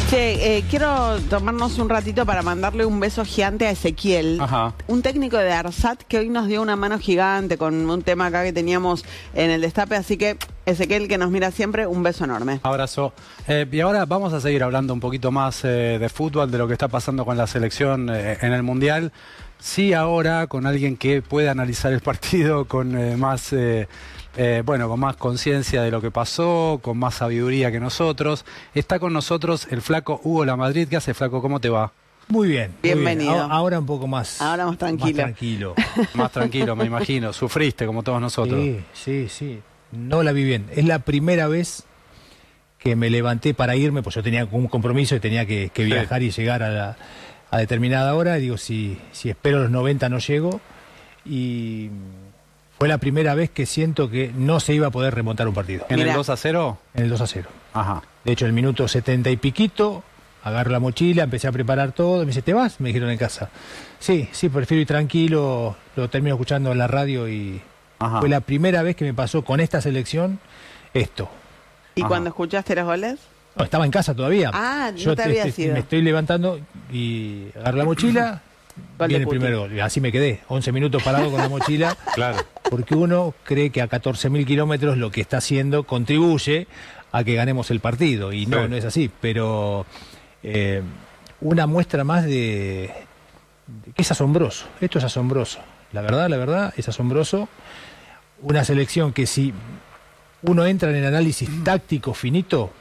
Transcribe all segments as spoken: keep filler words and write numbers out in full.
Che, eh, quiero tomarnos un ratito para mandarle un beso gigante a Ezequiel, Ajá. un técnico de ARSAT que hoy nos dio una mano gigante con un tema acá que teníamos en el destape, así que Ezequiel, que nos mira siempre, un beso enorme. Abrazo. Eh, y ahora vamos a seguir hablando un poquito más eh, de fútbol, de lo que está pasando con la selección eh, en el Mundial. Sí, ahora con alguien que puede analizar el partido con eh, más... Eh, Eh, bueno, con más conciencia de lo que pasó, con más sabiduría que nosotros. Está con nosotros el flaco Hugo Lamadrid. ¿Qué hace, flaco? ¿Cómo te va? Muy bien. Bienvenido. Muy bien. Ahora un poco más. Ahora más tranquilo. Más tranquilo. Más tranquilo, me imagino. Sufriste como todos nosotros. Sí, sí, sí. No la vi bien. Es la primera vez que me levanté para irme, pues yo tenía un compromiso y tenía que, que viajar sí. y llegar a, la, a determinada hora. Y digo, si, si espero los noventa no llego. Y... fue la primera vez que siento que no se iba a poder remontar un partido. ¿En Mirá. el dos a cero? En el dos a cero. Ajá. De hecho, el minuto setenta y piquito, agarro la mochila, empecé a preparar todo. Me dice, ¿te vas? Me dijeron en casa. Sí, sí, prefiero ir tranquilo. Lo termino escuchando en la radio y Ajá. fue la primera vez que me pasó con esta selección esto. ¿Y Ajá. cuando escuchaste los goles? No, estaba en casa todavía. Ah, no Yo te había te- sido. me estoy levantando y agarro la mochila. Gol de Viene el Putin. primer gol. Y así me quedé, once minutos parado con la mochila. Claro. Porque uno cree que a catorce mil kilómetros lo que está haciendo contribuye a que ganemos el partido. Y no, Sí. no es así. Pero eh, una muestra más de, de que es asombroso. Esto es asombroso. La verdad, la verdad, es asombroso. Una selección que si uno entra en el análisis táctico finito,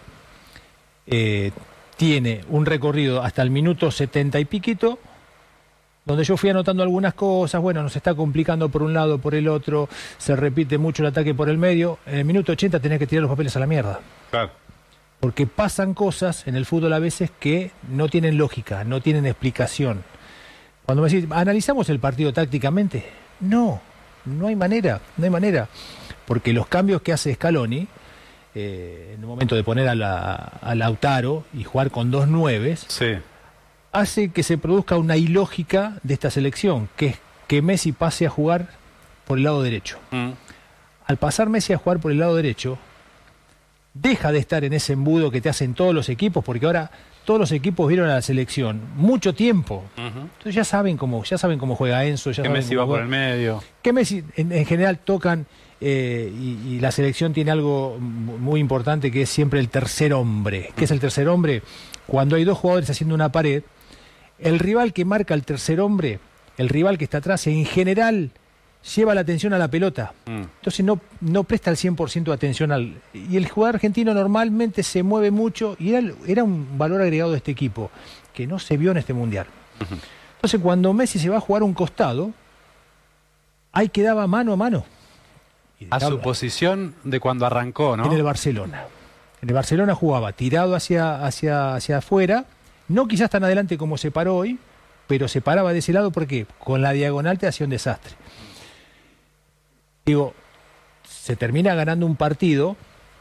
eh, tiene un recorrido hasta el minuto setenta y piquito, donde yo fui anotando algunas cosas. Bueno, nos está complicando por un lado, por el otro, se repite mucho el ataque por el medio. En el minuto ochenta tenés que tirar los papeles a la mierda. Claro. Porque pasan cosas en el fútbol a veces que no tienen lógica, no tienen explicación. Cuando me decís, ¿analizamos el partido tácticamente? No, no hay manera, no hay manera. Porque los cambios que hace Scaloni, eh, en el momento de poner a, la, a Lautaro y jugar con dos nueves, Sí. hace que se produzca una ilógica de esta selección, que es que Messi pase a jugar por el lado derecho. Mm. Al pasar Messi a jugar por el lado derecho, deja de estar en ese embudo que te hacen todos los equipos, porque ahora todos los equipos vieron a la selección mucho tiempo. Ujú. Entonces ya saben cómo, ya saben cómo juega Enzo, ya Que saben Messi cómo va por juega- el medio. que Messi en, en general tocan eh, y, y la selección tiene algo mu- muy importante que es siempre el tercer hombre. ¿Qué es el tercer hombre? Cuando hay dos jugadores haciendo una pared, el rival que marca el tercer hombre, el rival que está atrás, en general lleva la atención a la pelota. Mm. Entonces no, no presta el cien por ciento de atención al... Y el jugador argentino normalmente se mueve mucho y era, era un valor agregado de este equipo que no se vio en este Mundial. Ujú. Entonces cuando Messi se va a jugar a un costado, ahí quedaba mano a mano. Y A dejaba- su posición de cuando arrancó, ¿no? En el Barcelona. En el Barcelona jugaba tirado hacia, hacia, hacia afuera, no quizás tan adelante como se paró hoy, pero se paraba de ese lado porque con la diagonal te hacía un desastre. Digo, se termina ganando un partido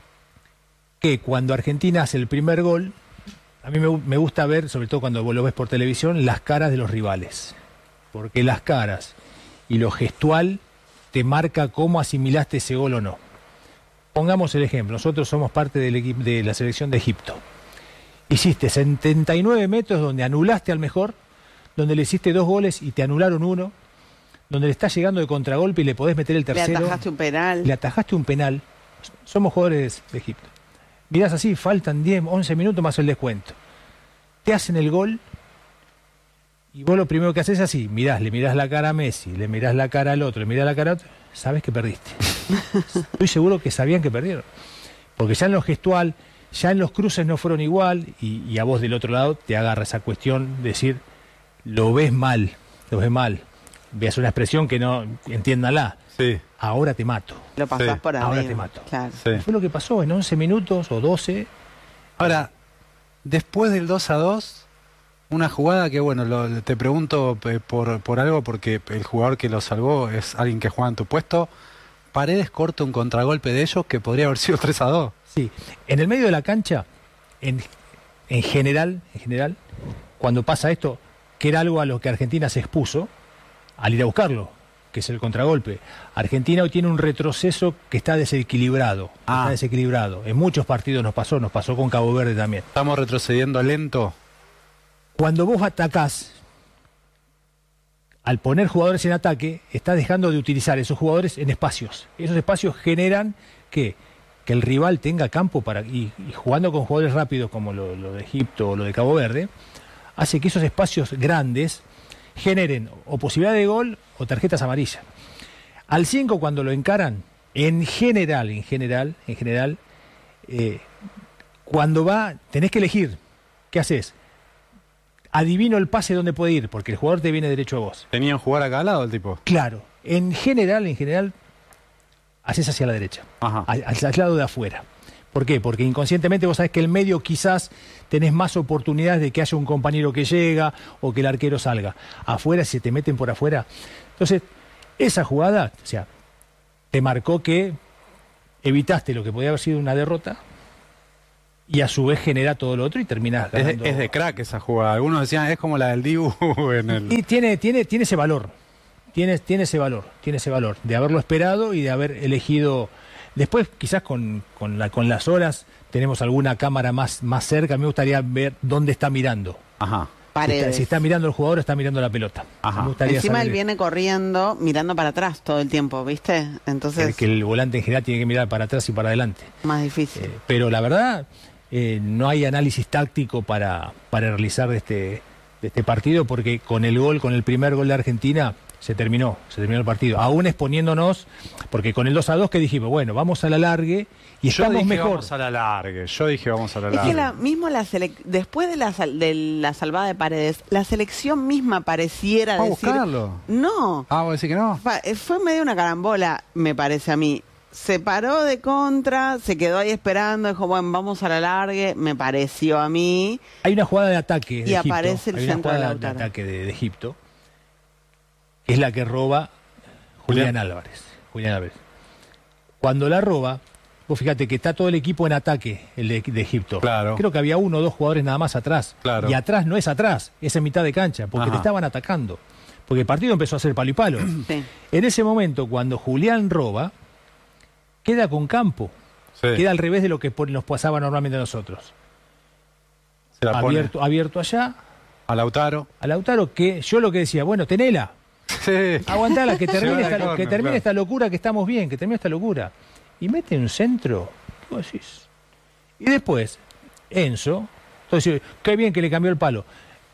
que cuando Argentina hace el primer gol, a mí me, gu- me gusta ver, sobre todo cuando vos lo ves por televisión, las caras de los rivales. Porque las caras y lo gestual te marca cómo asimilaste ese gol o no. Pongamos el ejemplo, nosotros somos parte del equipo de la selección de Egipto. Hiciste setenta y nueve metros donde anulaste al mejor, donde le hiciste dos goles y te anularon uno, donde le estás llegando de contragolpe y le podés meter el Le tercero. atajaste un penal. Le atajaste un penal. Somos jugadores de Egipto. Mirás así, faltan diez, once minutos más el descuento. Te hacen el gol y vos lo primero que haces es así, mirás, le mirás la cara a Messi, le mirás la cara al otro, le mirás la cara al otro, sabes que perdiste. Estoy seguro que sabían que perdieron. Porque ya en lo gestual, ya en los cruces no fueron igual y, y a vos del otro lado te agarra esa cuestión de decir, lo ves mal, lo ves mal. Veas una expresión que no, entiéndala, Sí. ahora te mato. Lo pasás Sí. por Ahora arriba. te mato. Claro. Sí. Fue lo que pasó en once minutos o doce. Ahora, después del dos a dos, una jugada que, bueno, lo- te pregunto eh, por, por algo, porque el jugador que lo salvó es alguien que juega en tu puesto. Paredes corta un contragolpe de ellos que podría haber sido tres a dos. Sí, en el medio de la cancha, en, en general, en general, cuando pasa esto, que era algo a lo que Argentina se expuso, al ir a buscarlo. que es el contragolpe. Argentina hoy tiene un retroceso que está desequilibrado. Ah. Está desequilibrado. En muchos partidos nos pasó, nos pasó con Cabo Verde también. ¿Estamos retrocediendo lento? Cuando vos atacás, al poner jugadores en ataque, estás dejando de utilizar esos jugadores en espacios. Esos espacios generan que, que el rival tenga campo para y, y jugando con jugadores rápidos como lo, lo de Egipto o lo de Cabo Verde, hace que esos espacios grandes generen o posibilidad de gol o tarjetas amarillas. Al cinco cuando lo encaran, en general, en general, en general, eh, cuando va, tenés que elegir. ¿Qué haces? Adivino el pase donde puede ir, porque el jugador te viene derecho a vos. ¿Tenían jugar acá al lado el tipo? Claro, en general, en general, haces hacia la derecha, Ajá. al, al lado de afuera. ¿Por qué? Porque inconscientemente vos sabés que el medio quizás tenés más oportunidades de que haya un compañero que llega o que el arquero salga. Afuera, si te meten por afuera. Entonces, esa jugada, o sea, te marcó que evitaste lo que podía haber sido una derrota y a su vez genera todo lo otro y terminás Es ganando. de, es de crack esa jugada. Algunos decían, es como la del Dibu en el... Y tiene, tiene, tiene ese valor, tiene, tiene ese valor, tiene ese valor de haberlo esperado y de haber elegido. Después, quizás con, con, la, con las horas, tenemos alguna cámara más, más cerca. A mí me gustaría ver dónde está mirando. Ajá. Si está, Paredes. si está mirando el jugador o está mirando la pelota. Ajá. Me gustaría Encima saber él viene corriendo, mirando para atrás todo el tiempo, ¿viste? Entonces, el, que el volante en general tiene que mirar para atrás y para adelante. más difícil. Eh, pero la verdad, eh, no hay análisis táctico para, para realizar de este, de este partido, porque con el gol, con el primer gol de Argentina, se terminó, se terminó el partido. Aún exponiéndonos, porque con el dos a dos que dijimos, bueno, vamos a la largue y Yo estamos dije mejor. vamos a la largue. Yo dije vamos a la Es largue. que la, mismo la selec- después de la, sal- de la salvada de Paredes, la selección misma pareciera ¿Va a decir... buscarlo? No, Ah, ¿vos decís que no? fa- eh, fue medio una carambola, me parece a mí. Se paró de contra, se quedó ahí esperando, dijo, bueno, vamos a la largue, me pareció a mí. Hay una jugada de ataque de Y Egipto. aparece el Hay una centro de jugada de Lautaro. ataque de, de Egipto, que es la que roba Julián, Julián. Álvarez. Julián Álvarez. Cuando la roba, vos fíjate que está todo el equipo en ataque, el de, de Egipto. Claro. Creo que había uno o dos jugadores nada más atrás. Claro. Y atrás no es atrás, es en mitad de cancha, porque Ajá. te estaban atacando. Porque el partido empezó a ser palo y palo. Sí. En ese momento, cuando Julián roba, queda con campo. Sí. Queda al revés de lo que por- nos pasaba normalmente a nosotros. Se la pone Abierto, abierto allá, a Lautaro. a Lautaro, que yo lo que decía, bueno, tenela, Sí. aguantala, que termine, Llevar al esta, córner, que termine claro. esta locura que estamos bien, que termine esta locura. Y mete un centro, ¿qué vos decís? Y después, Enzo, entonces, qué bien que le cambió el palo.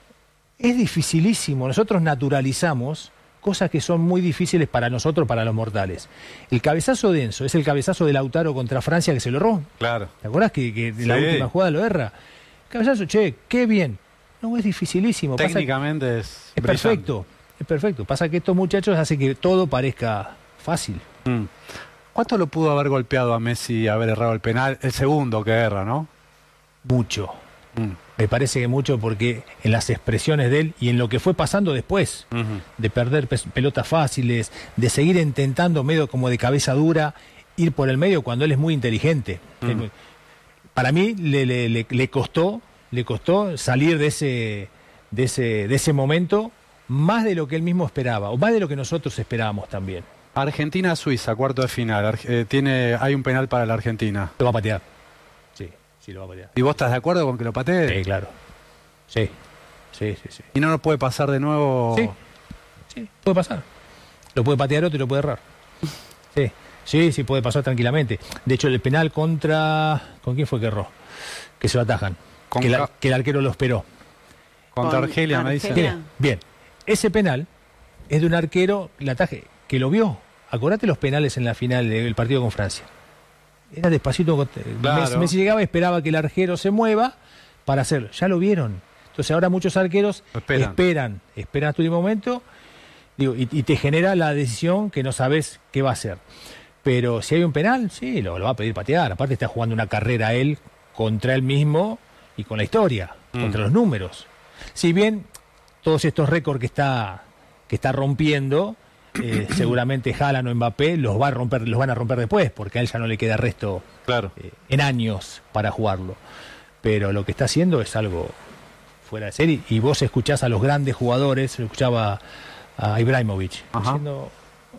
Es dificilísimo, nosotros naturalizamos cosas que son muy difíciles para nosotros, para los mortales. El cabezazo de Enzo es el cabezazo de Lautaro contra Francia que se lo erró. Claro. ¿Te acordás que, que de la Sí. última jugada lo erra? Cabezazo, che, qué bien. No, es dificilísimo. Pasa que Técnicamente es es brillante. perfecto, es perfecto. Pasa que estos muchachos hacen que todo parezca fácil. Mm. ¿Cuánto lo pudo haber golpeado a Messi y haber errado el penal? El segundo que erra, ¿no? Mucho. Mm. Me parece que mucho porque en las expresiones de él y en lo que fue pasando después, Ujú. de perder pes- pelotas fáciles, de seguir intentando medio como de cabeza dura, ir por el medio cuando él es muy inteligente. Mm. Él- Para mí le, le- le- le costó, le costó salir de ese, de ese, de ese momento más de lo que él mismo esperaba, o más de lo que nosotros esperábamos también. Argentina-Suiza, cuarto de final. Ar- eh, tiene, hay un penal para la Argentina. Lo va a patear. Sí, sí lo va a patear. ¿Y vos estás de acuerdo con que lo patee? Sí, claro. Sí, sí, sí, sí. ¿Y no lo puede pasar de nuevo? Sí, sí, puede pasar. Lo puede patear otro y lo puede errar. Sí, sí, sí, puede pasar tranquilamente. De hecho, el penal contra... ¿Con quién fue que erró? Que se lo atajan. Con Que, la- Ca- que el arquero lo esperó. Contra Con Argelia, me dice. Argelia. Bien, bien. Ese penal es de un arquero, el ataje, que lo vio. Acordate los penales en la final del partido con Francia. Era despacito. Claro. Messi, Messi llegaba y esperaba que el arquero se mueva para hacerlo. Ya lo vieron. Entonces ahora muchos arqueros Esperan. esperan, esperan hasta el último momento, digo, y, y te genera la decisión que no sabes qué va a hacer. Pero si hay un penal, sí, lo, lo va a pedir patear. Aparte está jugando una carrera él contra él mismo y con la historia, Mm. contra los números. Si bien todos estos récords que está, que está rompiendo, eh, seguramente Haaland o Mbappé los va a romper, los van a romper después, porque a él ya no le queda resto Claro. eh, en años para jugarlo. Pero lo que está haciendo es algo fuera de serie. Y vos escuchás a los grandes jugadores, lo escuchaba a Ibrahimovic, Ajá. diciendo,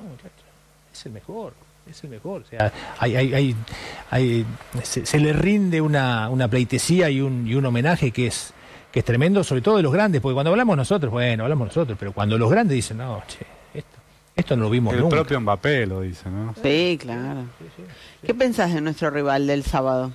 muchachos, es el mejor, es el mejor. O sea, hay, hay, hay, hay, se, se le rinde una, una pleitesía y un, y un homenaje que es, que es tremendo, sobre todo de los grandes, porque cuando hablamos nosotros, bueno, hablamos nosotros, pero cuando los grandes dicen, no, che, esto, esto no lo vimos el nunca. propio Mbappé lo dice, ¿no? Sí, claro. Sí, sí, sí. ¿Qué pensás de nuestro rival del sábado?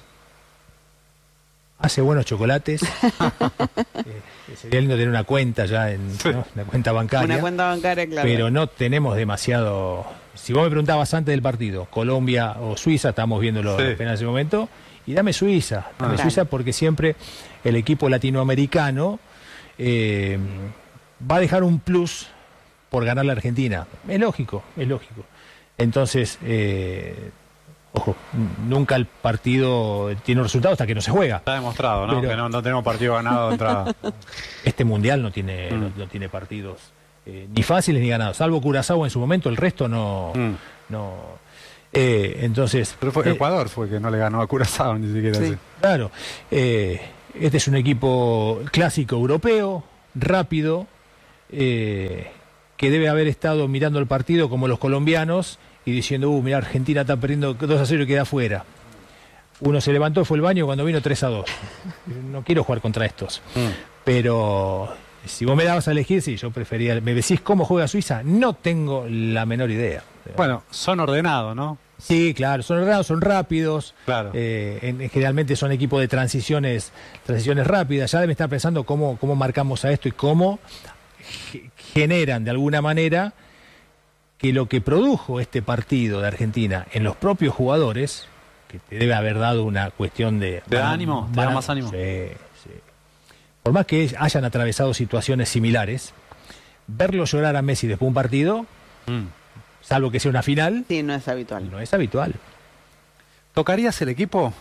Hace buenos chocolates. eh, sería lindo tener una cuenta ya, en, Sí. ¿no? Una cuenta bancaria. Una cuenta bancaria, claro. Pero no tenemos demasiado. Si vos me preguntabas antes del partido, Colombia o Suiza, estamos viéndolo Sí. apenas en ese momento, y dame Suiza, dame Ah. Suiza porque siempre el equipo latinoamericano eh, va a dejar un plus por ganar la Argentina. Es lógico, es lógico. Entonces, eh, ojo, nunca el partido tiene un resultado hasta que no se juega. Está demostrado, ¿no? Pero- Que no, no tenemos partido ganado de entrada. Este mundial no tiene, Mm. no, no tiene partidos eh, ni fáciles ni ganados, salvo Curazao en su momento, el resto no. Mm. no eh, entonces. Pero fue eh, Ecuador fue que no le ganó a Curazao ni siquiera. Sí. así. Claro. eh, este es un equipo clásico europeo, rápido, eh, que debe haber estado mirando el partido como los colombianos y diciendo, uh, mira, Argentina está perdiendo dos a cero y queda afuera. Uno se levantó, fue al baño cuando vino tres a dos. No quiero jugar contra estos. Mm. Pero si vos me dabas a elegir, sí, yo prefería. ¿Me decís cómo juega Suiza? No tengo la menor idea. Bueno, son ordenados, ¿no? Sí, claro, son ordenados, son rápidos. Claro. Eh, en- generalmente son equipos de transiciones, transiciones rápidas. Ya deben estar pensando cómo, cómo marcamos a esto y cómo ge- generan de alguna manera que lo que produjo este partido de Argentina en los propios jugadores, que te debe haber dado una cuestión de... ¿Te da ánimo? ¿Te da más ánimo? Sí, sí. Por más que hayan atravesado situaciones similares, verlo llorar a Messi después de un partido, Mm. salvo que sea una final, Sí, no es habitual. no es habitual. ¿Tocarías el equipo?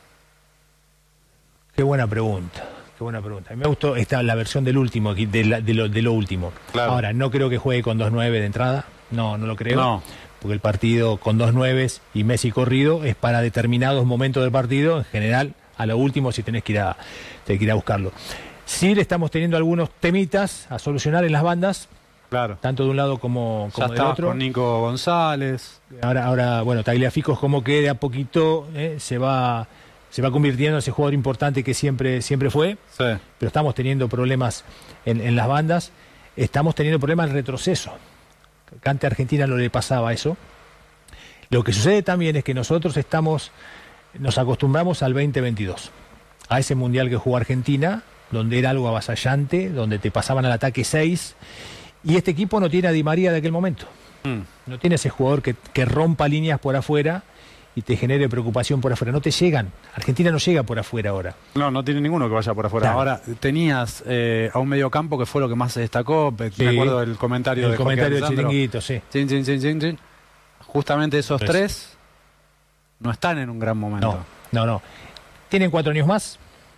Qué buena pregunta, qué buena pregunta. A mí me gustó esta, la versión del último, aquí, de, la- de lo, de lo último. Claro. Ahora, no creo que juegue con dos nueve de entrada, no, no lo creo. No. Porque el partido con dos nueves y Messi corrido es para determinados momentos del partido, en general, a lo último si tenés que ir a, tenés que ir a buscarlo. Sí le estamos teniendo algunos temitas a solucionar en las bandas, Claro. tanto de un lado como, Ya como del estabas otro. con Nico González. Ahora, ahora, bueno, Tagliafico es como que de a poquito eh, se va se va convirtiendo en ese jugador importante que siempre, siempre fue, Sí. pero estamos teniendo problemas en, en las bandas, estamos teniendo problemas en retroceso. Ante Argentina no le pasaba eso. Lo que sucede también es que nosotros estamos, nos acostumbramos al veinte veintidós, a ese mundial que jugó Argentina, donde era algo avasallante, donde te pasaban al ataque seis, y este equipo no tiene a Di María de aquel momento. Mm. No tiene ese jugador que, que rompa líneas por afuera y te genere preocupación por afuera. No te llegan. Argentina no llega por afuera ahora. No, no tiene ninguno que vaya por afuera. Claro. Ahora, tenías eh, a un mediocampo que fue lo que más se destacó. Me Sí. acuerdo del comentario El de Jorge comentario de Alessandro. Chiringuito, sí. Chin, chin, chin, chin, chin. Justamente esos Tres. tres no están en un gran momento. No, no, no. Tienen cuatro años más.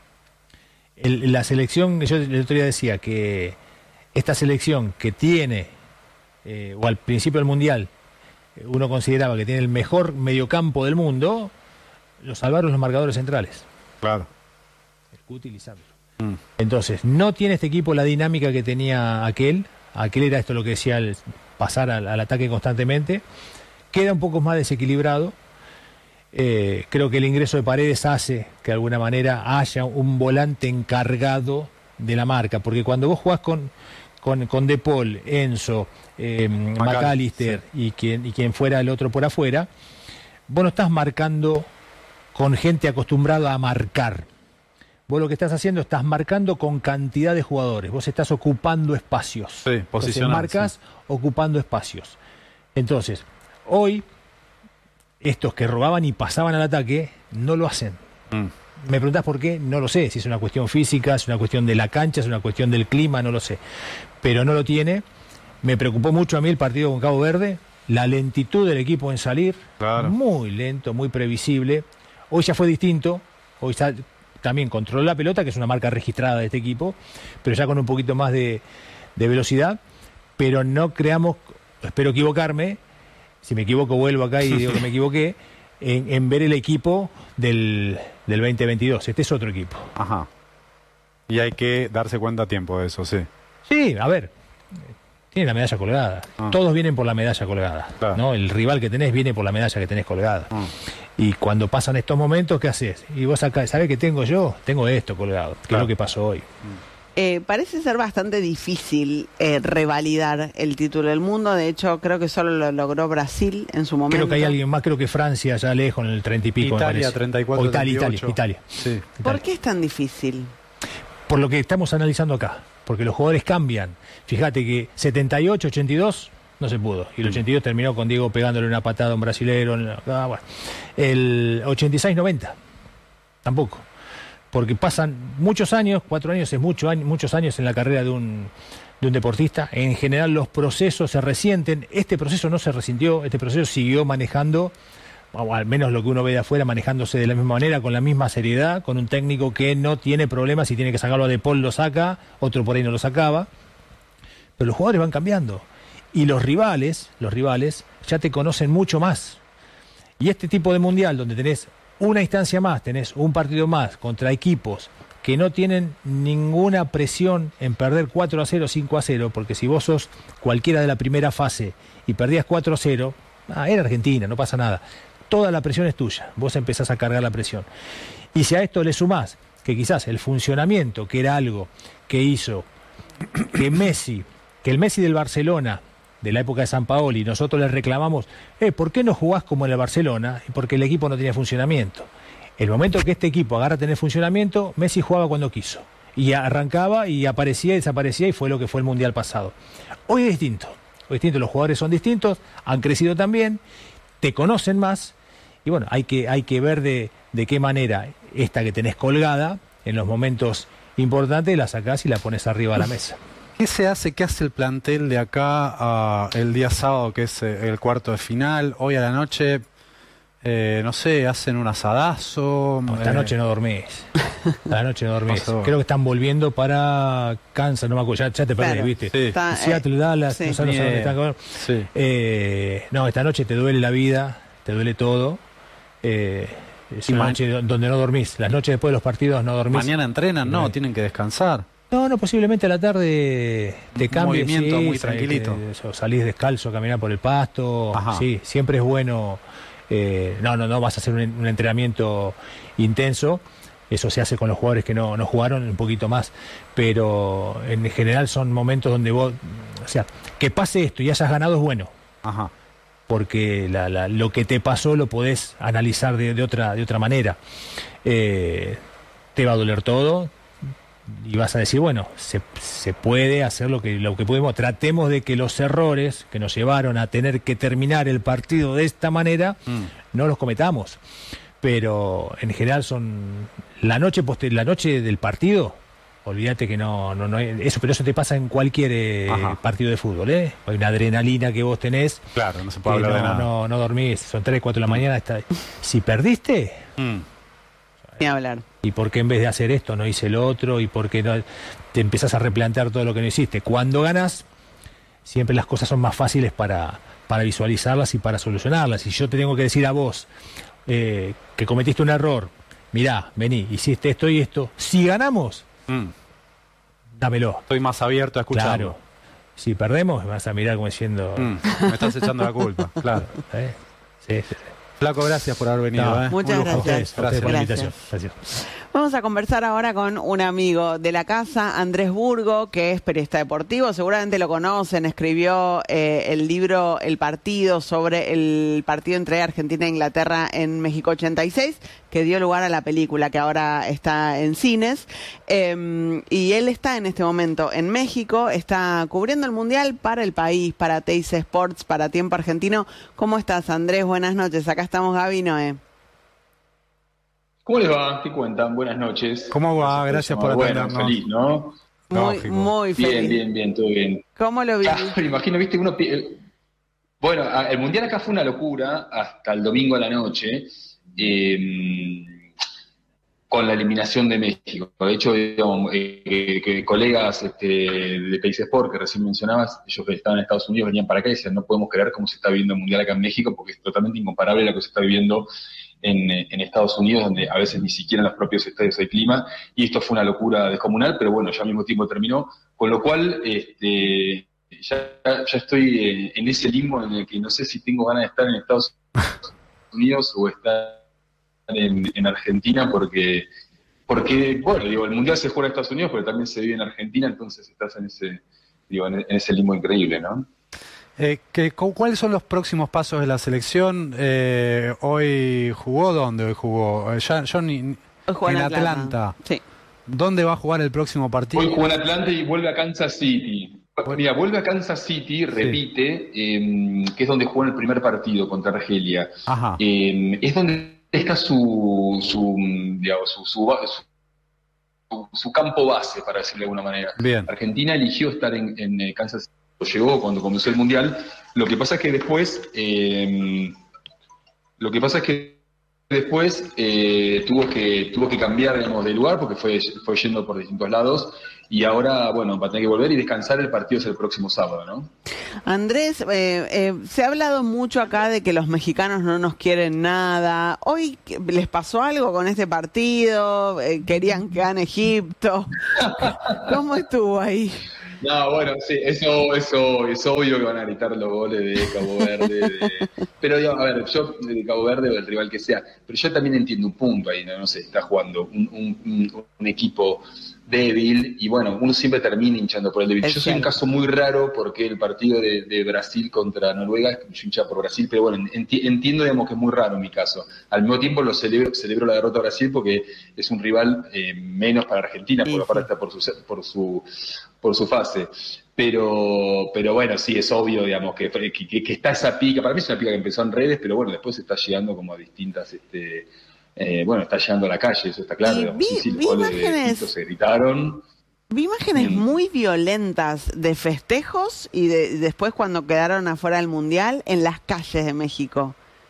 El- la selección, yo el otro día decía que esta selección que tiene, eh, o al principio del Mundial, eh, uno consideraba que tiene el mejor mediocampo del mundo, lo salvaron los marcadores centrales. Claro. El Cuti y Lisandro. Mm. Entonces, no tiene este equipo la dinámica que tenía aquel. Aquel era esto lo que decía, el pasar al, al ataque constantemente. Queda un poco más desequilibrado. Eh, creo que el ingreso de Paredes hace que de alguna manera haya un volante encargado de la marca. Porque cuando vos jugás con, con, con De Paul, Enzo, eh, McAllister y, quien, y quien fuera el otro por afuera, vos no estás marcando con gente acostumbrada a marcar. Vos lo que estás haciendo, estás marcando con cantidad de jugadores. Vos estás ocupando espacios. Sí, Entonces, posicionar, marcas sí. ocupando espacios. Entonces, hoy, estos que robaban y pasaban al ataque, no lo hacen. Mm. Me preguntás por qué, no lo sé. Si es una cuestión física, es una cuestión de la cancha, es una cuestión del clima, no lo sé. Pero no lo tiene. Me preocupó mucho a mí el partido con Cabo Verde. La lentitud del equipo en salir. Claro. Muy lento, muy previsible. Hoy ya fue distinto. Hoy ya también controló la pelota, que es una marca registrada de este equipo, pero ya con un poquito más de, de velocidad. Pero no creamos, espero equivocarme, si me equivoco vuelvo acá y digo que me equivoqué, en, en ver el equipo del, del veinte veintidós. Este es otro equipo. Ajá. Y hay que darse cuenta a tiempo de eso, sí. Sí, a ver, tiene la medalla colgada. Ah. Todos vienen por la medalla colgada. Claro. ¿No? El rival que tenés viene por la medalla que tenés colgada. Ah. Y cuando pasan estos momentos, ¿qué haces? Y vos acá, ¿sabés qué tengo yo? Tengo esto colgado, que claro. es lo que pasó hoy. Eh, parece ser bastante difícil eh, revalidar el título del mundo. De hecho, creo que solo lo logró Brasil en su momento. Creo que hay alguien más, creo que Francia ya lejos en el treinta y pico. Italia, treinta y cuatro, o Italia, treinta y ocho. Italia, Italia. Sí. Italia. ¿Por qué es tan difícil? Por lo que estamos analizando acá. Porque los jugadores cambian. Fíjate que setenta y ocho, ochenta y dos no se pudo. Y el ochenta y dos terminó con Diego pegándole una patada a un brasilero. Ah, bueno. El ochenta y seis, noventa tampoco. Porque pasan muchos años, cuatro años es mucho, muchos años en la carrera de un, de un deportista. En general los procesos se resienten. Este proceso no se resintió, este proceso siguió manejando, o al menos lo que uno ve de afuera, manejándose de la misma manera, con la misma seriedad, con un técnico que no tiene problemas, si tiene que sacarlo a De Paul lo saca, otro por ahí no lo sacaba. Pero los jugadores van cambiando. Y los rivales, los rivales ya te conocen mucho más. Y este tipo de mundial donde tenés una instancia más, tenés un partido más contra equipos que no tienen ninguna presión en perder cuatro a cero, cinco a cero, porque si vos sos cualquiera de la primera fase y perdías cuatro a cero, ah, era Argentina, no pasa nada. Toda la presión es tuya, vos empezás a cargar la presión. Y si a esto le sumás que quizás el funcionamiento, que era algo que hizo que Messi, que el Messi del Barcelona, de la época de Sampaoli, nosotros le reclamamos, eh, ¿por qué no jugás como en el Barcelona? Porque el equipo no tenía funcionamiento. El momento que este equipo agarra a tener funcionamiento, Messi jugaba cuando quiso. Y arrancaba y aparecía y desaparecía y fue lo que fue el Mundial pasado. Hoy es distinto. Hoy es distinto, los jugadores son distintos, han crecido también, te conocen más y bueno, hay que, hay que ver de, de qué manera esta que tenés colgada, en los momentos importantes, la sacás y la pones arriba de la mesa. ¿Qué se hace? ¿Qué hace el plantel de acá uh, el día sábado, que es eh, el cuarto de final? Hoy a la noche, eh, no sé, hacen un asadazo. No, esta eh... noche no dormís. Esta noche no dormís. Pasó. Creo que están volviendo para Kansas, no me acuerdo, ya, ya te perdí, claro, ¿viste? Sí. Está, Seattle, eh, Dallas, sí. no sé, no sé dónde están. Sí. Eh, no, esta noche te duele la vida, te duele todo. Eh, es una noche donde no dormís. Las noches después de los partidos no dormís. Mañana entrenan, no, no tienen que descansar. No, no, posiblemente a la tarde te cambies. Un movimiento sí, muy tranquilito. Que, salís descalzo a caminar por el pasto. Ajá. Sí, siempre es bueno. Eh, no, no, no vas a hacer un, un entrenamiento intenso. Eso se hace con los jugadores que no, no jugaron un poquito más. Pero en general son momentos donde vos... O sea, que pase esto y hayas ganado es bueno. Ajá. Porque la, la, lo que te pasó lo podés analizar de, de, otra, de otra manera. Eh, te va a doler todo. Y vas a decir, bueno, se, se puede hacer lo que, lo que podemos. Tratemos de que los errores que nos llevaron a tener que terminar el partido de esta manera, mm. no los cometamos. Pero en general son la noche poster, la noche del partido, olvídate que no, no, no hay, eso, pero eso te pasa en cualquier eh, partido de fútbol, ¿eh? Hay una adrenalina que vos tenés. Claro, no se puede hablar no, de nada. No, no dormís, son tres, cuatro de la mañana. Está, si perdiste... Mm. Ni hablar. ¿Y por qué en vez de hacer esto no hice lo otro? ¿Y por qué no te empezás a replantear todo lo que no hiciste? Cuando ganas, siempre las cosas son más fáciles para, para visualizarlas y para solucionarlas. Y yo te tengo que decir a vos eh, que cometiste un error, mirá, vení, hiciste esto y esto. Si ganamos, mm. dámelo. Estoy más abierto a escucharlo. Claro. Si perdemos, me vas a mirar como diciendo... Mm. Me estás echando la culpa, claro. ¿Eh? Sí, sí. Flaco, gracias por haber venido. No, ¿eh? Muchas gracias. Gracias. gracias por la invitación. Gracias. Vamos a conversar ahora con un amigo de la casa, Andrés Burgo, que es periodista deportivo. Seguramente lo conocen, escribió eh, el libro El Partido sobre el partido entre Argentina e Inglaterra en México ochenta y seis, que dio lugar a la película que ahora está en cines. Eh, y él está en este momento en México, está cubriendo el Mundial para el país, para Teis Sports, para Tiempo Argentino. ¿Cómo estás, Andrés? Buenas noches. Acá estamos Gaby y Noé. ¿Cómo les va? ¿Qué cuentan? Buenas noches. ¿Cómo va? Gracias por atendernos. Bueno, feliz, ¿no? Muy, muy feliz. Bien, bien, bien, todo bien. ¿Cómo lo vi? Claro, me imagino, viste, uno... Bueno, el Mundial acá fue una locura hasta el domingo a la noche, eh, con la eliminación de México. De hecho, digamos, eh, que colegas este, de Teis Sport, que recién mencionabas, ellos que estaban en Estados Unidos, venían para acá y decían, no podemos creer cómo se está viviendo el Mundial acá en México, porque es totalmente incomparable a lo que se está viviendo En, en Estados Unidos, donde a veces ni siquiera en los propios estadios hay clima, y esto fue una locura descomunal, pero bueno, ya al mismo tiempo terminó, con lo cual este, ya, ya estoy en, en ese limbo en el que no sé si tengo ganas de estar en Estados Unidos o estar en, en Argentina, porque, porque, bueno, digo, el Mundial se juega en Estados Unidos, pero también se vive en Argentina, entonces estás en ese, digo, en, en ese limbo increíble, ¿no? Eh, que, ¿Cuáles son los próximos pasos de la selección? Eh, ¿Hoy jugó? ¿Dónde hoy jugó? Eh, ya, yo ni, Hoy juega en en Atlanta. Atlanta. Sí. ¿Dónde va a jugar el próximo partido? Hoy juega en Atlanta y vuelve a Kansas City. Bueno. Mira, vuelve a Kansas City, repite, sí. eh, que es donde juega el primer partido contra Argelia. Ajá. Eh, es donde está su, su, digamos, su, su, su, su campo base, para decirlo de alguna manera. Bien. Argentina eligió estar en, en Kansas City. Llegó cuando comenzó el Mundial. Lo que pasa es que después, eh, lo que pasa es que después eh, tuvo que tuvo que cambiar, digamos, de lugar porque fue, fue yendo por distintos lados y ahora, bueno, va a tener que volver y descansar. El partido es el próximo sábado, ¿no? Andrés, eh, eh, se ha hablado mucho acá de que los mexicanos no nos quieren nada. ¿Hoy les pasó algo con este partido? Eh, ¿Querían que gane Egipto? ¿Cómo estuvo ahí? No, bueno, sí, eso, eso es obvio que van a gritar los goles de Cabo Verde. De... Pero, digamos, a ver, yo de Cabo Verde o el rival que sea, pero yo también entiendo un punto ahí, no, no sé, está jugando un, un, un equipo débil y bueno, uno siempre termina hinchando por el débil. Es yo soy cierto. Un caso muy raro porque el partido de, de Brasil contra Noruega, yo hinchaba por Brasil, pero bueno, enti entiendo, digamos, que es muy raro en mi caso. Al mismo tiempo lo celebro, celebro la derrota de Brasil porque es un rival eh, menos para Argentina, por aparte está por su, por su por su fase. Pero, pero bueno, sí, es obvio, digamos, que, que, que está esa pica. Para mí es una pica que empezó en redes, pero bueno, después está llegando como a distintas... Este, eh, bueno, está llegando a la calle, eso está claro. Digamos. Vi, sí, sí, los vi goles imágenes, de se gritaron. Vi imágenes mm. muy violentas de festejos y de, después cuando quedaron afuera del Mundial en las calles de México.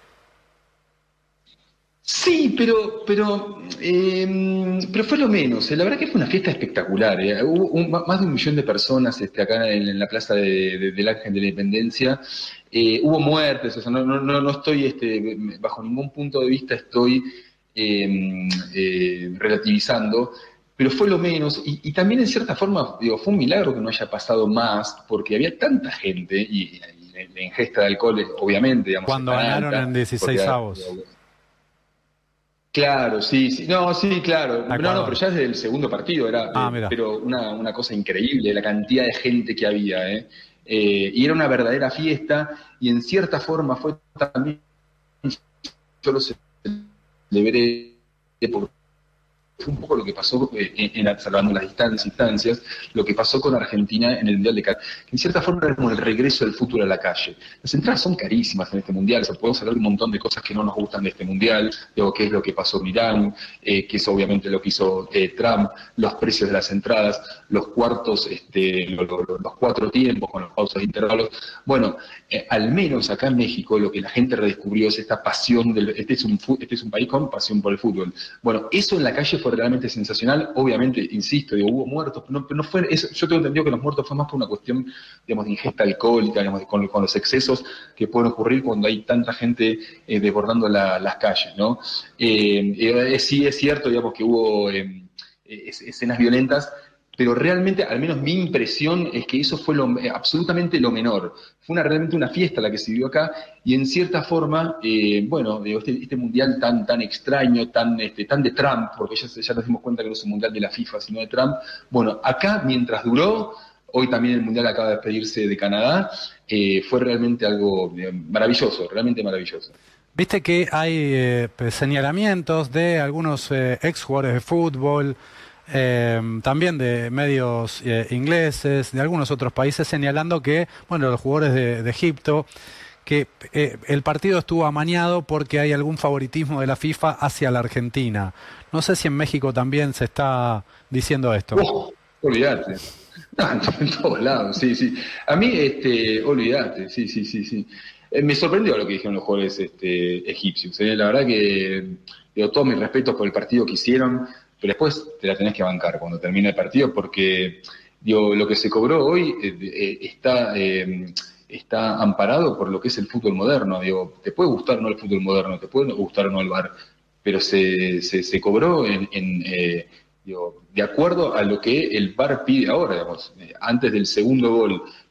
Sí, pero pero eh, pero fue lo menos. La verdad que fue una fiesta espectacular. ¿eh? Hubo un, más de un millón de personas este, acá en, en la plaza de, de, del Ángel de la Independencia. Eh, hubo muertes, o sea, no, no, no estoy, este, bajo ningún punto de vista estoy eh, eh, relativizando, pero fue lo menos. Y, y también en cierta forma, digo, fue un milagro que no haya pasado más, porque había tanta gente y, y la ingesta de alcohol, obviamente, digamos. Cuando ganaron en dieciséis avos. Claro, sí, sí, no, sí, claro, no, no, pero ya desde el segundo partido era, ah, eh, pero una, una cosa increíble, la cantidad de gente que había, ¿eh? Eh, y era una verdadera fiesta, y en cierta forma fue también, yo lo celebré por fue un poco lo que pasó, eh, en, en, salvando las distancias, instancias, lo que pasó con Argentina en el Mundial de Qatar. En cierta forma era como el regreso del fútbol a la calle. Las entradas son carísimas en este Mundial, o sea, podemos hablar de un montón de cosas que no nos gustan de este Mundial, digo, qué es lo que pasó en Irán, eh, que es obviamente lo que hizo eh, Trump, los precios de las entradas, los cuartos, este, los, los, los cuatro tiempos con las pausas de intervalos. Bueno, eh, al menos acá en México lo que la gente redescubrió es esta pasión, del, este, es un, este es un país con pasión por el fútbol. Bueno, eso en la calle fue realmente sensacional. Obviamente, insisto, digo, hubo muertos, pero no, pero no fue eso. Yo tengo entendido que los muertos fue más por una cuestión, digamos, de ingesta alcohólica, digamos, con, con los excesos que pueden ocurrir cuando hay tanta gente eh, desbordando la, las calles, ¿no? Eh, eh, sí es cierto, digamos, que hubo eh, escenas violentas, pero realmente, al menos mi impresión es que eso fue lo, absolutamente lo menor. Fue una, realmente una fiesta la que se vivió acá, y en cierta forma, eh, bueno, digo, este, este mundial tan, tan extraño, tan, este, tan de Trump, porque ya, ya nos dimos cuenta que no es un mundial de la FIFA, sino de Trump. Bueno, acá, mientras duró, hoy también el mundial acaba de despedirse de Canadá, eh, fue realmente algo eh, maravilloso, realmente maravilloso. Viste que hay eh, señalamientos de algunos eh, ex jugadores de fútbol, Eh, también de medios eh, ingleses, de algunos otros países, señalando que, bueno, los jugadores de, de Egipto, que eh, el partido estuvo amañado porque hay algún favoritismo de la FIFA hacia la Argentina. No sé si en México también se está diciendo esto. Oh, olvídate. No, en todos lados, sí, sí. A mí, este, olvídate, sí, sí, sí, sí. Eh, me sorprendió lo que dijeron los jugadores este, egipcios. Eh. La verdad que, digo, todos mis respetos por el partido que hicieron, pero después te la tenés que bancar cuando termine el partido, porque digo, lo que se cobró hoy eh, eh, está, eh, está amparado por lo que es el fútbol moderno. Digo, te puede gustar o no el fútbol moderno, te puede gustar o no el V A R, pero se, se, se cobró en, en, eh, digo, de acuerdo a lo que el V A R pide ahora. Digamos. Antes del segundo gol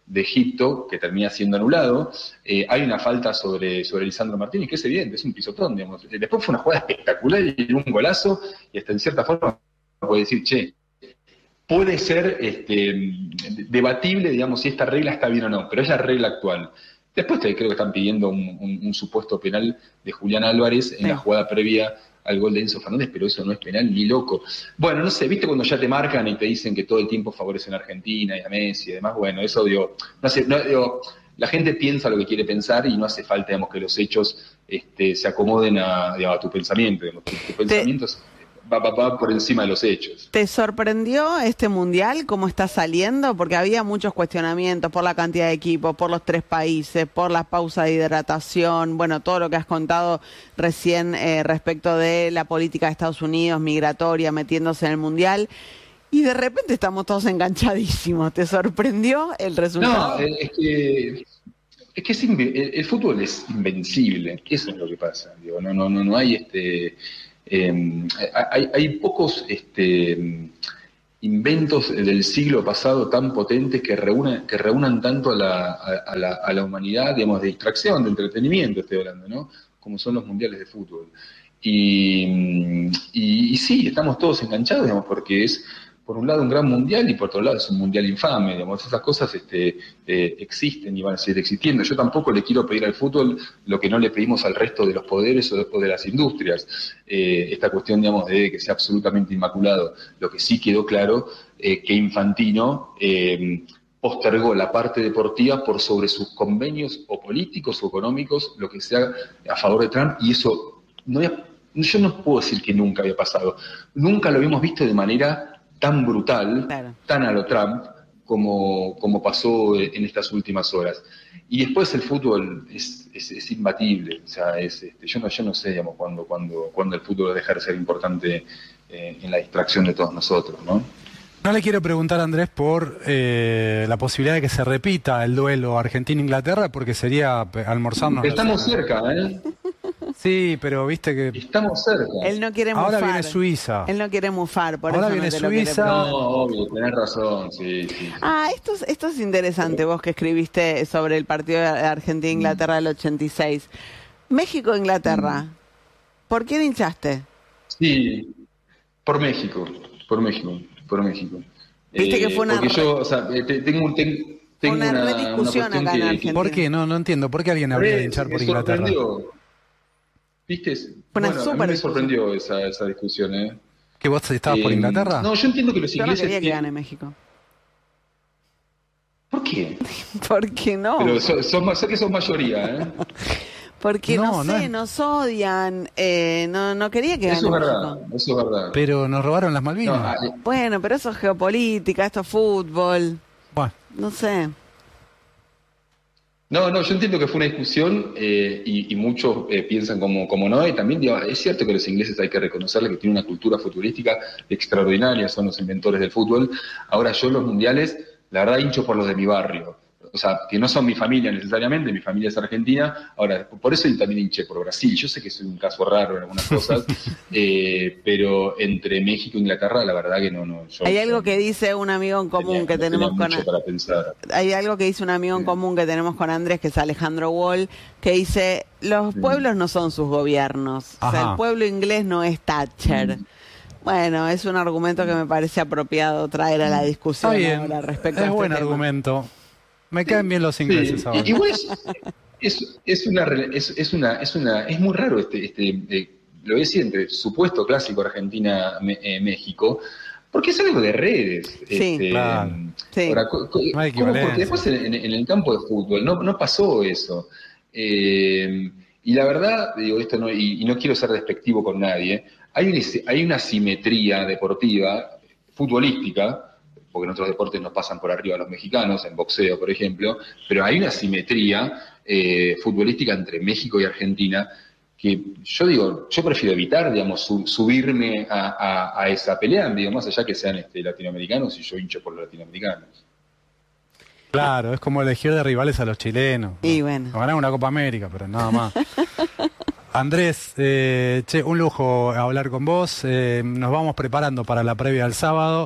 de Egipto, que termina siendo anulado. Eh, hay una falta sobre, sobre Lisandro Martínez, que es evidente, es un pisotón, digamos. Después fue una jugada espectacular y un golazo, y hasta en cierta forma puede decir, che, puede ser este, debatible, digamos, si esta regla está bien o no, pero es la regla actual. Después te, creo que están pidiendo un, un, un supuesto penal de Julián Álvarez en sí. la jugada previa al gol de Enzo Fernández, pero eso no es penal ni loco. Bueno, no sé, ¿viste cuando ya te marcan y te dicen que todo el tiempo favorecen a Argentina y a Messi y demás? Bueno, eso, digo, no sé, no, digo, la gente piensa lo que quiere pensar y no hace falta, digamos, que los hechos este, se acomoden a, digamos, a tu pensamiento. Digamos, tu, tu pensamiento es... Va, va, va por encima de los hechos. ¿Te sorprendió este mundial cómo está saliendo? Porque había muchos cuestionamientos por la cantidad de equipos, por los tres países, por las pausas de hidratación, bueno, todo lo que has contado recién eh, respecto de la política de Estados Unidos, migratoria, metiéndose en el mundial, y de repente estamos todos enganchadísimos. ¿Te sorprendió el resultado? No, es que... Es que es el, el fútbol es invencible, eso es lo que pasa. Digo, no, no, no, no hay este... Eh, hay, hay pocos este, inventos del siglo pasado tan potentes que reúnan, que reúnan tanto a la, a, la, a la humanidad, digamos, de distracción, de entretenimiento, estoy hablando, ¿no? Como son los mundiales de fútbol. Y, y, y sí, estamos todos enganchados, digamos, porque es, por un lado, un gran mundial y por otro lado es un mundial infame, digamos, esas cosas este, eh, existen y van a seguir existiendo. Yo tampoco le quiero pedir al fútbol lo que no le pedimos al resto de los poderes o de, o de las industrias, eh, esta cuestión, digamos, de que sea absolutamente inmaculado. Lo que sí quedó claro, eh, que Infantino eh, postergó la parte deportiva por sobre sus convenios o políticos o económicos, lo que sea a favor de Trump, y eso, no había, yo no puedo decir que nunca había pasado, nunca lo habíamos visto de manera tan brutal, claro. tan a lo Trump, como, como pasó en estas últimas horas. Y después el fútbol es, es, es imbatible, o sea, es, este, yo, no, yo no sé, digamos, cuándo cuando, cuando el fútbol va a dejar de ser importante eh, en la distracción de todos nosotros, ¿no? No le quiero preguntar a Andrés por eh, la posibilidad de que se repita el duelo Argentina-Inglaterra, porque sería almorzarnos. Estamos cerca, ¿eh? Sí, pero viste que... Estamos cerca. Él no quiere mufar. Ahora viene Suiza. Él no quiere mufar, por Ahora eso viene no te lo Suiza. quiere no, obvio, tenés razón, sí, sí. Ah, esto es, esto es interesante, vos que escribiste sobre el partido de Argentina-Inglaterra del ochenta y seis. México-Inglaterra, mm. ¿por quién hinchaste? Sí, por México, por México, por México. Viste eh, que fue una... Porque yo, o sea, tengo un... Tengo, tengo una, una rediscusión una acá en que, Argentina. ¿Por qué? No, no entiendo. ¿Por qué alguien habría de hinchar por Inglaterra? Sorprendió. ¿Viste? Bueno, a mí me sorprendió esa, esa discusión, ¿eh? ¿Que vos estabas eh, por Inglaterra? No, yo entiendo que los ingleses... Yo no quería que gane México. ¿Por qué? ¿Por qué no? Pero so, so, sé que sos mayoría, ¿eh? Porque, no, no sé, no es... nos odian. Eh, no, no quería que gane Eso es México. verdad, eso es verdad. Pero nos robaron las Malvinas. No, eh, bueno, pero eso es geopolítica, esto es fútbol. Bueno. No sé. No, no, yo entiendo que fue una discusión eh, y, y muchos eh, piensan como, como no, y también digo, es cierto que los ingleses hay que reconocerle que tienen una cultura futbolística extraordinaria, son los inventores del fútbol. Ahora yo los mundiales, la verdad hincho por los de mi barrio, o sea, que no son mi familia necesariamente, mi familia es argentina. Ahora, por eso también hinché por Brasil. Yo sé que soy un caso raro en algunas cosas, eh, pero entre México e Inglaterra, la verdad que no... no yo, hay algo que dice un amigo en común tenía, que tenemos con... Para pensar. Hay algo que dice un amigo en sí. común que tenemos con Andrés, que es Alejandro Wall, que dice, los sí. pueblos no son sus gobiernos. Ajá. O sea, el pueblo inglés no es Thatcher. Mm. Bueno, es un argumento que me parece apropiado traer a la discusión ahora respecto es a este buen tema. argumento. Me caen bien los ingleses sí. ahora. Igual es, es, es, una, es, es, una, es, una, es muy raro este, este eh, lo voy a decir, entre supuesto clásico Argentina-México, eh, porque es algo de redes. Sí, este, claro. Sí. Ahora, ¿cómo? Porque después en, en el campo de fútbol no, no pasó eso. Eh, y la verdad, digo esto no, y, y no quiero ser despectivo con nadie, hay una, hay una simetría deportiva, futbolística, porque en otros deportes nos pasan por arriba los mexicanos, en boxeo, por ejemplo, pero hay una simetría eh, futbolística entre México y Argentina que yo digo, yo prefiero evitar, digamos, su, subirme a, a, a esa pelea, digo, más allá que sean este, latinoamericanos y yo hincho por los latinoamericanos. Claro, es como elegir de rivales a los chilenos. Y bueno. Nos ganaron una Copa América, pero nada más. Andrés, eh, che, un lujo hablar con vos. Eh, nos vamos preparando para la previa del sábado.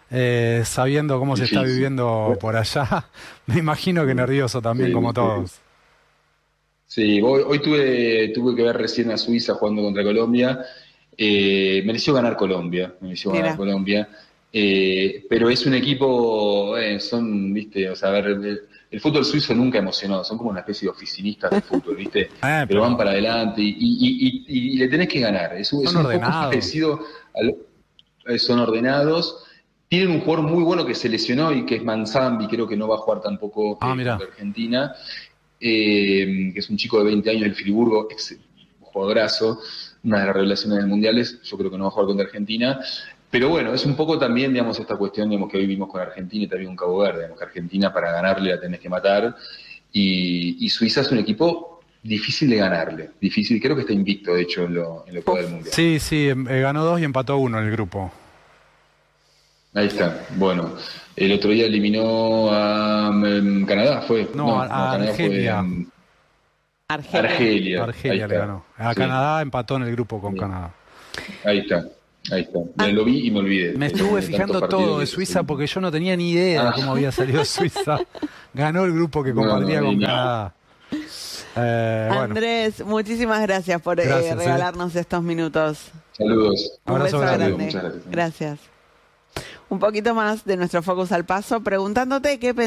eh, sabiendo cómo Difícil. se está viviendo por allá. Me imagino que nervioso también, Sí, como sí. todos. Sí, hoy, hoy tuve, tuve que ver recién a Suiza jugando contra Colombia. Eh, mereció ganar Colombia, mereció ganar Mira. Colombia. Eh, pero es un equipo, eh, son, viste, o sea, a ver, el, el fútbol suizo nunca emocionó, son como una especie de oficinistas del fútbol, viste, Eh, pero pero van para adelante y, y- y- y- y le tenés que ganar. Es, un- es son un poco ordenados. parecido a lo- eh, son ordenados. Tienen un jugador muy bueno que se lesionó y que es Manzambi, creo que no va a jugar tampoco Ah, eh, mirá. contra Argentina, eh, que es un chico de veinte años del Friburgo, ex jugadorazo, una de las revelaciones del Mundial, yo creo que no va a jugar contra Argentina. Pero bueno, es un poco también, digamos, esta cuestión, digamos, que hoy vivimos con Argentina y también con Cabo Verde, digamos, que Argentina para ganarle la tenés que matar, y, y Suiza es un equipo difícil de ganarle, difícil, creo que está invicto, de hecho, en lo, en lo que va del Mundial. Sí, sí, em, eh, ganó dos y empató uno en el grupo. Ahí está, bueno, el otro día eliminó a um, Canadá, ¿fue? No, a- a Canadá Argelia. fue um, Argelia. Argelia. Argelia ahí le está. ganó. A Sí, Canadá empató en el grupo con Sí. Canadá. ahí está, ahí está. Mira, lo vi y me olvidé. Me De- estuve de tantos fijando partidos todo que de se Suiza seguían. porque yo no tenía ni idea de Ah. cómo había salido Suiza. Ganó el grupo que No, no, compartía con ni- Canadá. Eh, bueno, Andrés, muchísimas gracias por eh, Gracias, eh. regalarnos estos minutos. Saludos. Un Abrazo beso grande. grande. Muchas gracias. Gracias. Un poquito más de nuestro Focus al Paso, preguntándote qué